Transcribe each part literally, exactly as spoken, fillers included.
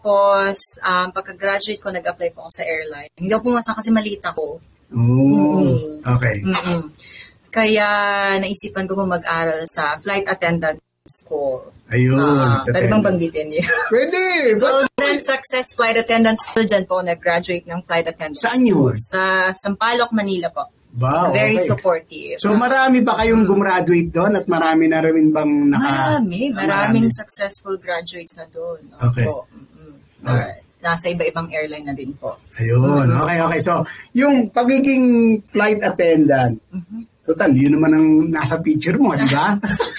Tapos, um, pagka-graduate ko, nag-apply po ako sa airline. Hindi ako pumasa kasi malita ko. Oh, mm-hmm. Okay. Mm-hmm. Kaya, naisipan ko po mag-aral sa flight attendant school. Ayun. Uh, pwede bang banggitin yun? Pwede! Golden Success Flight Attendant School. Dyan po, nag-graduate ng flight attendant. Saan yun? Sa Sampaloc, Manila po. Wow, Very okay. supportive. So marami ba kayong gumraduate doon at marami na rin bang naka... Marami. Maraming marami. Successful graduates na doon. Okay. Po. Mm-hmm. Okay. Nasa iba-ibang airline na din po. Ayun. Mm-hmm. Okay, okay. So, yung pagiging flight attendant, mm-hmm. total, yun naman ang nasa picture mo, di ba?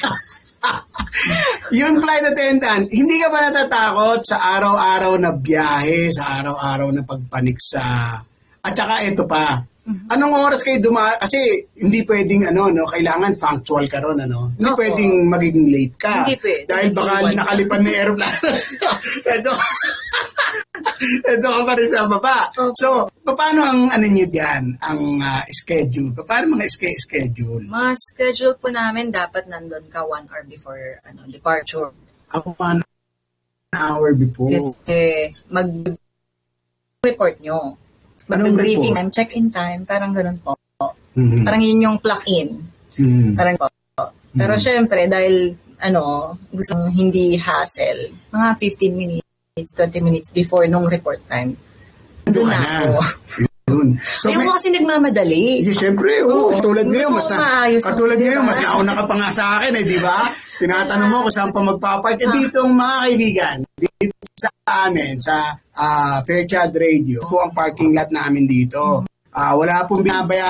Yung flight attendant, hindi ka ba natatakot sa araw-araw na biyahe, sa araw-araw na pagpanik sa... At saka ito pa, mm-hmm. anong oras kayo duma... Kasi hindi pwedeng ano, no, kailangan punctual ka ron, ano. Hindi okay. pwedeng magiging late ka. Hindi pwede. Dahil baka nakalipan na aeroplano. ito, ito ka pa rin sa baba. Okay. So, paano ang ano nyo diyan, ang uh, schedule? Paano mga schedule? Mga schedule po namin, dapat nandun ka one hour before ano departure. Ako pa one hour before. Kasi mag-report nyo. Mag-briefing time, check-in time, parang ganun po. Mm-hmm. Parang yun yung clock-in. Mm-hmm. Parang po. Pero mm-hmm. syempre, dahil ano, gustong hindi hassle, mga fifteen minutes, twenty minutes before nung report time. Doon na ako. Yun. So, ayun may... kasi nagmamadali. Yeah, siyempre, oh, katulad ngayon, mas na, katulad ngayon, mas nauna ka pa nga sa akin, eh, di ba? Tinatanong mo kung saan pa magpapark. Eh, dito, mga kaibigan, dito sa amin, sa uh, Fairchild Radio, po ang parking lot namin dito. Uh, wala pong binabayaran